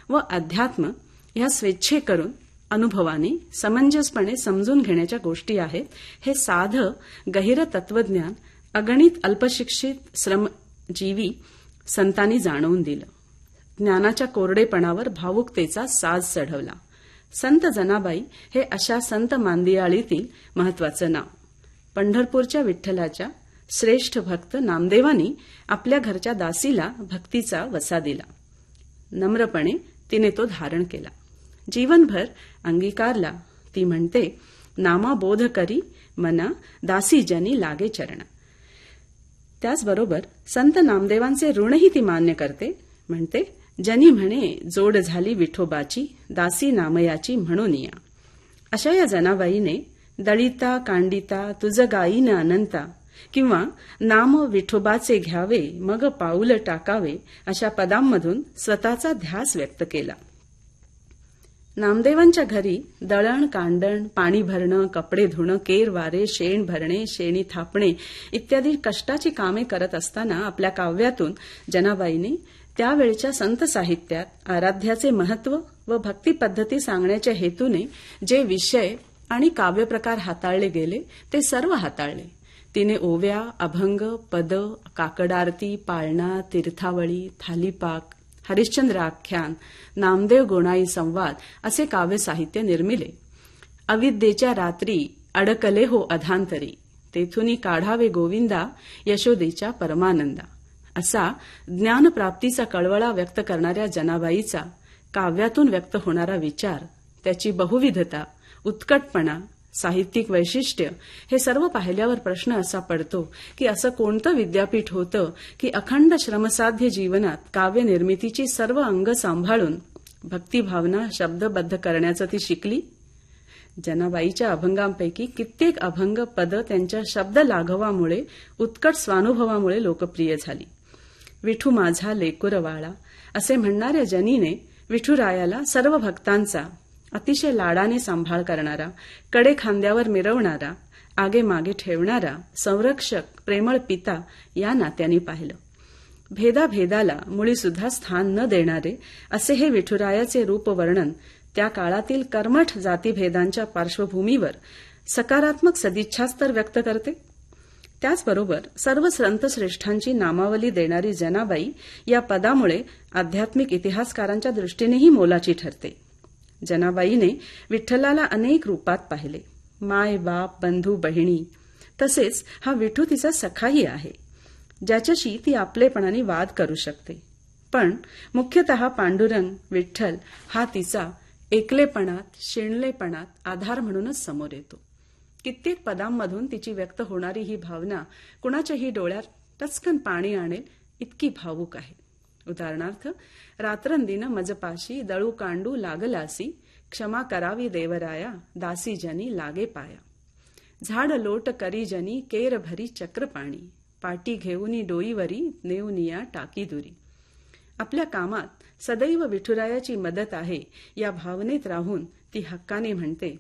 व अध्यात्म ह्या स्वेच्छे करून अनुभवाने समंजसपणे समजून घेण्याच्या गोष्टी आहेत, हे साधं गहिरं तत्वज्ञान अगणित अल्पशिक्षित श्रमजीवी संतांनी जाणवून दिलं. ज्ञानाच्या कोरडेपणावर भावुकतेचा साज चढवला. संत जनाबाई हे अशा संत मांदियाळीतील महत्वाचं नाव. पंढरपूरच्या विठ्ठलाच्या श्रेष्ठ भक्त नामदेवांनी आपल्या घरच्या दासीला भक्तीचा वसा दिला. नम्रपणे तिने तो धारण केला. जीवनभर अंगीकारला. ती म्हणते, नामा बोध करी मना दासी जनी लागे चरण. त्याचबरोबर संत नामदेवांचे ऋणही ती मान्य करते. म्हणते, जनी म्हणे जोड झाली विठोबाची, दासी नामयाची म्हणून या. अशा या जनाबाईने दळिता कांडिता तुझ गायीन अनंता किंवा नाम विठोबाचे घ्यावे मग पाऊल टाकावे अशा पदांमधून स्वतःचा ध्यास व्यक्त केला. नामदेवांच्या घरी दळण कांडण, पाणी भरणं, कपडे धुणं, केर वारे, शेण भरणे, शेणी थापणे इत्यादी कष्टाची कामे करत असताना आपल्या काव्यातून जनाबाईने त्यावेळच्या संत साहित्यात आराध्याचे महत्व व भक्ती पद्धती सांगण्याच्या हेतूने जे विषय आणि काव्यप्रकार हाताळले गेले ते सर्व हाताळले. तिने ओव्या, अभंग, पद, काकडारती, पाळणा, तीर्थावळी, थालीपाक, हरिश्चंद्र आख्यान, नामदेव गोणाई संवाद असे काव्य साहित्य निर्मिले. अविद्येच्या रात्री अडकले हो अधांतरी, तेथुनी काढावे गोविंदा यशोदेच्या परमानंदा असा ज्ञानप्राप्तीचा कळवळा व्यक्त करणाऱ्या जनाबाईचा काव्यातून व्यक्त होणारा विचार, त्याची बहुविधता, उत्कटपणा, साहित्यिक वैशिष्ट्य हे सर्व पाहिल्यावर प्रश्न असा पडतो की असं कोणतं विद्यापीठ होतं की अखंड श्रमसाध्य जीवनात काव्य निर्मितीची सर्व अंग सांभाळून भक्तिभावना शब्दबद्ध करण्याचं ती शिकली. जनाबाईच्या अभंगांपैकी कित्येक अभंग पद त्यांच्या शब्द लाघवामुळे, उत्कट स्वानुभवामुळे लोकप्रिय झाली. विठू माझा लेकुरवाळा असे म्हणणाऱ्या जनीने विठुरायाला सर्व भक्तांचा अतिशय लाडाने सांभाळ करणारा, कडे खांद्यावर मिरवणारा, आगे मागे ठेवणारा, संरक्षक, प्रेमळ पिता या नात्याने पाहिलं. भेदाभेदाला मुळीसुद्धा स्थान न देणारे असे हे विठुरायाचे रूपवर्णन त्या काळातील कर्मठ जातीभेदांच्या पार्श्वभूमीवर सकारात्मक सदिच्छास्तर व्यक्त करते. त्याचबरोबर सर्व संतश्रेष्ठांची नामावली देणारी जनाबाई या पदामुळे आध्यात्मिक इतिहासकारांच्या दृष्टीनेही मोलाची ठरते. जनाबाईने विठ्ठलाला अनेक रूपात पाहिले. माय, बाप, बंधू, बहिणी, तसेच हा विठू तिचा सखाही आहे, ज्याच्याशी ती आपलेपणाने वाद करू शकते. पण मुख्यतः पांडुरंग विठ्ठल हा तिचा एकलेपणात, शिणलेपणात आधार म्हणूनच समोर येतो. कित्येक पदांमधून तिची व्यक्त होणारी ही भावना कुणाच्याही डोळ्यात टचकन पाणी आणेल इतकी भावूक आहे. उदाहरणार्थ, रात्रंदिन मजपाशी दळू कांडू लागलासी, क्षमा करावी देवराया, दासी जनी लागे पाया. झाड लोट करी जनी, केर भरी चक्र पाणी, पाटी घेऊनी डोईवरी, नेऊनिया टाकी दुरी. आपल्या कामात सदैव विठुरायाची मदत आहे या भावनेत राहून ती हक्काने म्हणते,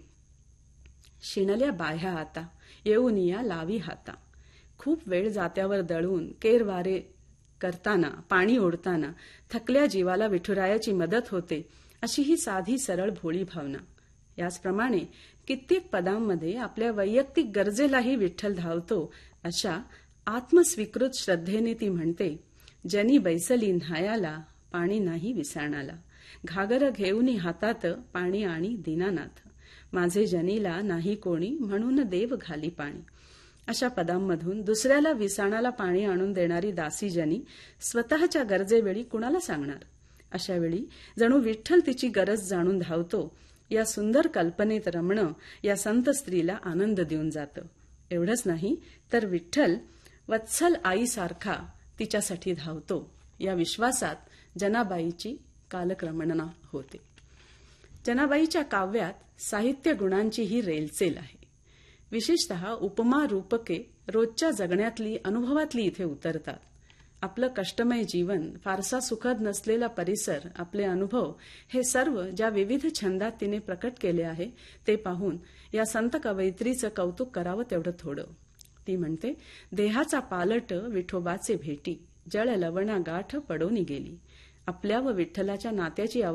शिणल्या बाह्या आता, येऊनिया लावी हाता. खूप वेळ जात्यावर दळून, केर वारे करताना, पाणी ओढताना थकल्या जीवाला विठुरायाची मदत होते, अशी ही साधी सरळ भोळी भावना. याचप्रमाणे कित्येक पदांमध्ये आपल्या वैयक्तिक गरजेलाही विठ्ठल धावतो अशा आत्मस्वीकृत श्रद्धेने ती म्हणते, जनी बैसली न्हायाला, पाणी नाही विसाणाला, घागर घेऊनी हातात, पाणी आणि दीनानाथ, माझे जनीला नाही कोणी, म्हणून देव घाली पाणी. अशा पदांमधून दुसऱ्याला विसाणाला पाणी आणून देणारी दासी जनी स्वतःच्या गरजेवेळी कुणाला सांगणार? अशावेळी जणू विठ्ठल तिची गरज जाणून धावतो. या सुंदर कल्पनेत रमणं या संत स्त्रीला आनंद देऊन जातं. एवढंच नाही तर विठ्ठल वत्सल आईसारखा तिच्यासाठी धावतो या विश्वासात जनाबाईची कालक्रमणना होते. जनाबाईच्या काव्यात साहित्य गुणांची ही रेलचेल आहे. विशेषतः उपमा रूपके रोजच्या जगण्यातली, अनुभवातली इथे उतरतात. आपलं कष्टमय जीवन, फारसा सुखद नसलेला परिसर, आपले अनुभव हे सर्व ज्या विविध छंदात तिने प्रकट केले आहे ते पाहून या संत कवयित्रीचं कौतुक करावं तेवढं थोडं. ती म्हणते, देहाचा पालट विठोबाचे भेटी, जळ लवणा गाठ पडोनी गेली. आपल्या व विठ्ठलाच्या नात्याची